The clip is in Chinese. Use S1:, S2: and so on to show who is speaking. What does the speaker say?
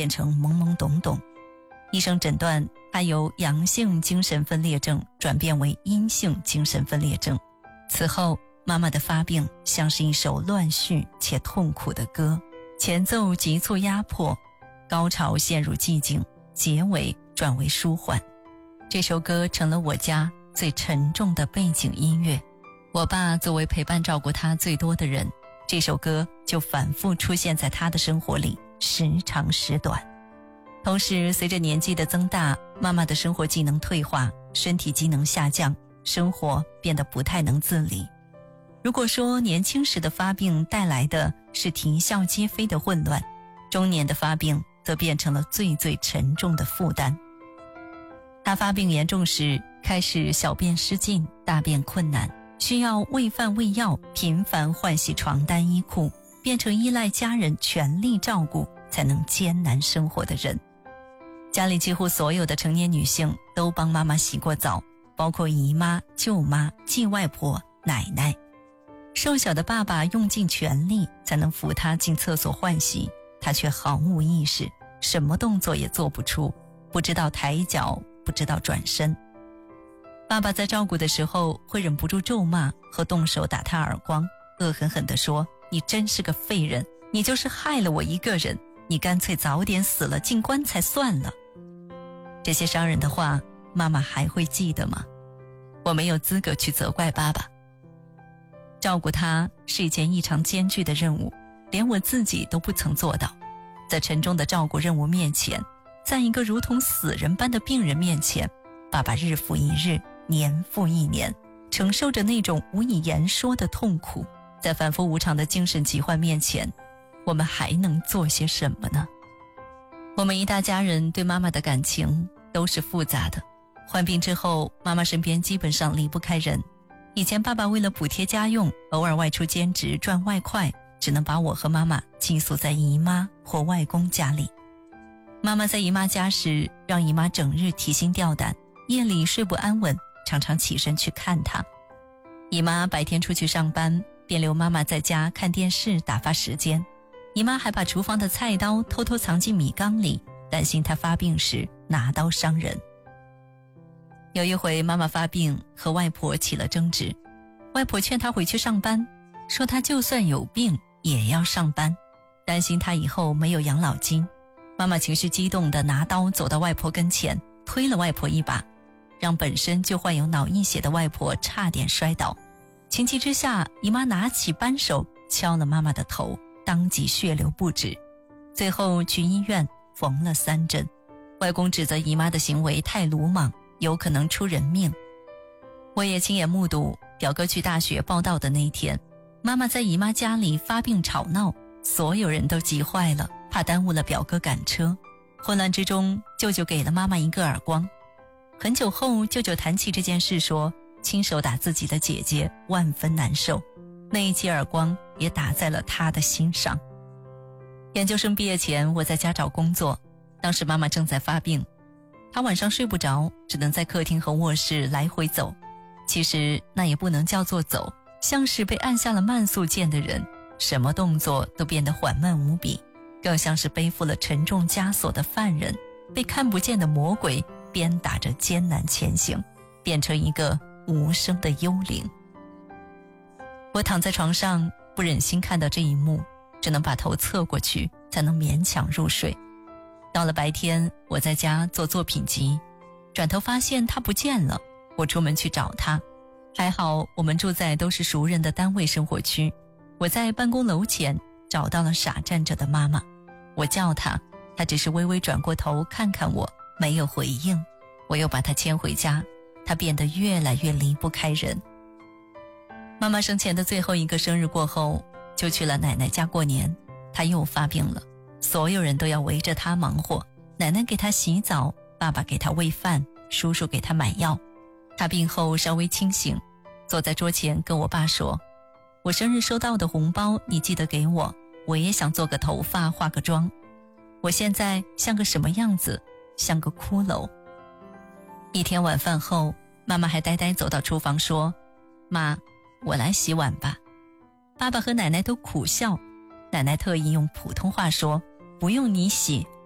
S1: 变成懵懵懂懂。医生诊断他由阳性精神分裂症转变为阴性精神分裂症。此后妈妈的发病像是一首乱序且痛苦的歌，前奏急促压迫，高潮陷入寂静，结尾转为舒缓。这首歌成了我家最沉重的背景音乐。我爸作为陪伴照顾他最多的人，这首歌就反复出现在他的生活里，时长时短。同时随着年纪的增大，妈妈的生活技能退化，身体机能下降，生活变得不太能自理。如果说年轻时的发病带来的是啼笑皆非的混乱，中年的发病则变成了最最沉重的负担。他发病严重时，开始小便失禁，大便困难，需要喂饭喂药，频繁换洗床单衣裤，变成依赖家人全力照顾才能艰难生活的人。家里几乎所有的成年女性都帮妈妈洗过澡，包括姨妈、舅妈、继外婆、奶奶。瘦小的爸爸用尽全力才能扶她进厕所换洗，他却毫无意识，什么动作也做不出，不知道抬脚，不知道转身。爸爸在照顾的时候会忍不住咒骂和动手打他耳光，恶狠狠地说：你真是个废人，你就是害了我一个人，你干脆早点死了进棺材算了。这些伤人的话，妈妈还会记得吗？我没有资格去责怪爸爸。照顾他是一件异常艰巨的任务，连我自己都不曾做到。在沉重的照顾任务面前，在一个如同死人般的病人面前，爸爸日复一日，年复一年，承受着那种无以言说的痛苦。在反复无常的精神疾患面前，我们还能做些什么呢？我们一大家人对妈妈的感情都是复杂的。患病之后，妈妈身边基本上离不开人。以前爸爸为了补贴家用，偶尔外出兼职赚外快，只能把我和妈妈寄宿在姨妈或外公家里。妈妈在姨妈家时，让姨妈整日提心吊胆，夜里睡不安稳，常常起身去看她。姨妈白天出去上班，便留妈妈在家看电视打发时间。姨妈还把厨房的菜刀偷偷藏进米缸里，担心她发病时拿刀伤人。有一回妈妈发病和外婆起了争执，外婆劝她回去上班，说她就算有病也要上班，担心她以后没有养老金。妈妈情绪激动地拿刀走到外婆跟前，推了外婆一把，让本身就患有脑溢血的外婆差点摔倒。情急之下，姨妈拿起扳手敲了妈妈的头，当即血流不止，最后去医院缝了3针。外公指责姨妈的行为太鲁莽，有可能出人命。我也亲眼目睹表哥去大学报到的那一天，妈妈在姨妈家里发病吵闹，所有人都急坏了，怕耽误了表哥赶车。混乱之中，舅舅给了妈妈一个耳光。很久后，舅舅谈起这件事说，亲手打自己的姐姐万分难受，那一记耳光也打在了他的心上。研究生毕业前，我在家找工作，当时妈妈正在发病，她晚上睡不着，只能在客厅和卧室来回走。其实那也不能叫做走，像是被按下了慢速键的人，什么动作都变得缓慢无比，更像是背负了沉重枷锁的犯人，被看不见的魔鬼鞭打着艰难前行，变成一个无声的幽灵。我躺在床上，不忍心看到这一幕，只能把头侧过去，才能勉强入睡。到了白天，我在家做作品集，转头发现他不见了。我出门去找他，还好我们住在都是熟人的单位生活区。我在办公楼前找到了傻站着的妈妈，我叫她，她只是微微转过头看看我，没有回应。我又把她牵回家，她变得越来越离不开人。妈妈生前的最后一个生日过后，就去了奶奶家过年。她又发病了，所有人都要围着她忙活，奶奶给她洗澡，爸爸给她喂饭，叔叔给她买药。她病后稍微清醒，坐在桌前跟我爸说，我生日收到的红包你记得给我，我也想做个头发化个妆。我现在像个什么样子？像个骷髅。一天晚饭后，妈妈还呆呆走到厨房说，妈，我来洗碗吧。爸爸和奶奶都苦笑，奶奶特意用普通话说，不用你洗，